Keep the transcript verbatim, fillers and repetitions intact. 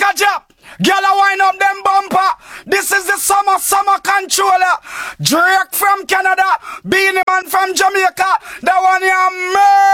a drop. Girl a wind up them bumper. This is the summer, summer controller. Drake from Canada. Beanie Man from Jamaica. That one you